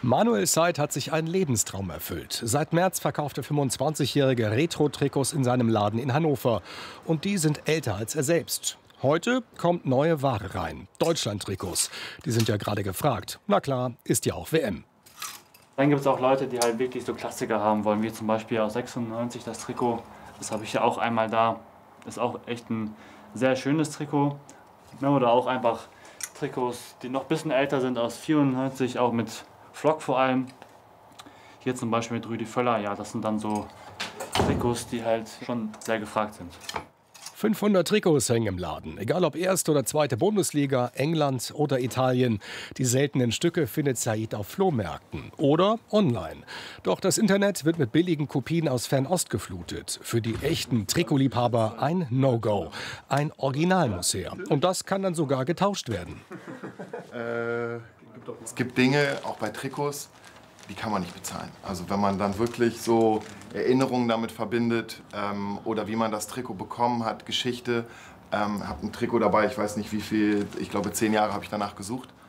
Manuel Seid hat sich einen Lebenstraum erfüllt. Seit März verkauft der 25-jährige Retro-Trikots in seinem Laden in Hannover. Und die sind älter als er selbst. Heute kommt neue Ware rein. Deutschland-Trikots. Die sind ja gerade gefragt. Na klar, ist ja auch WM. Dann gibt es auch Leute, die halt wirklich so Klassiker haben wollen, wie zum Beispiel aus 96 das Trikot. Das habe ich ja auch einmal da. Ist auch echt ein sehr schönes Trikot. Ja, oder auch einfach Trikots, die noch ein bisschen älter sind, aus 94, auch mit Flock vor allem. Hier zum Beispiel mit Rüdi Völler. Ja, das sind dann so Trikots, die halt schon sehr gefragt sind. 500 Trikots hängen im Laden. Egal ob erste oder zweite Bundesliga, England oder Italien. Die seltenen Stücke findet Said auf Flohmärkten oder online. Doch das Internet wird mit billigen Kopien aus Fernost geflutet. Für die echten Trikotliebhaber ein No-Go. Ein Original muss her. Und das kann dann sogar getauscht werden. Es gibt Dinge, auch bei Trikots, die kann man nicht bezahlen. Also wenn man dann wirklich so Erinnerungen damit verbindet oder wie man das Trikot bekommen hat, Geschichte. Habe ein Trikot dabei, ich weiß nicht wie viel, ich glaube 10 Jahre habe ich danach gesucht.